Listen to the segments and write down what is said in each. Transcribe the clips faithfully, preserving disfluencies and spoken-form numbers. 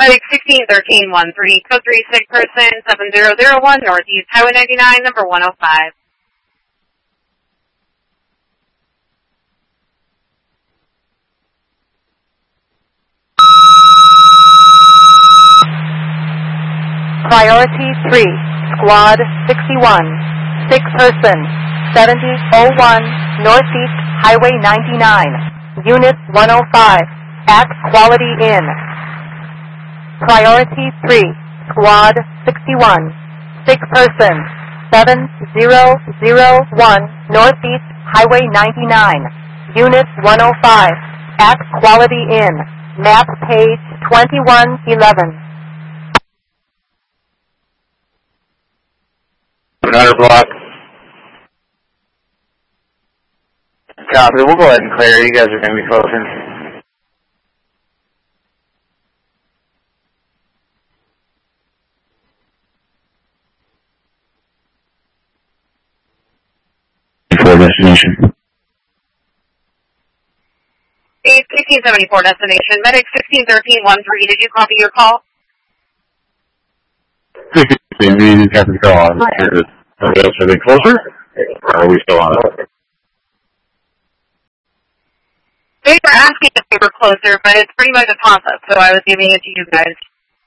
Medic sixteen thirteen one three, code three, sick person, seven zero zero one, Northeast Highway ninety-nine, number one oh five. Priority three, Squad sixty-one, sick person, seventy oh one, Northeast Highway ninety-nine, Unit one oh five, at Quality Inn. Priority three, Squad sixty-one, sick person, seven zero zero one, Northeast Highway ninety-nine, Unit one oh five, at Quality Inn, map page twenty-one eleven. Another block. Copy. We'll go ahead and clear. You guys are going to be closing. For destination. eight sixteen seventy-four destination. Medic sixteen thirteen one three. Did you copy your call? sixteen, we didn't have to go on. Are they closer? Or are we still on it? They were asking if they were closer, but it's pretty much a toss-up, so I was giving it to you guys.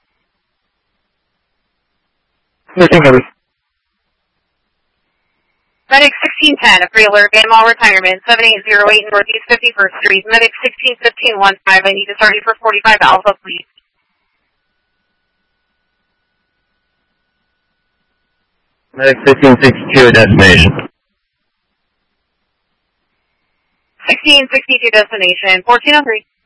Medic sixteen ten, a free alert, Van Mall Retirement, seven eight zero eight Northeast fifty-first Street. Medic sixteen fifteen one five, I need to start you for forty-five Alpha, please. Medic sixteen sixty-two, destination. sixteen sixty-two destination, fourteen oh three.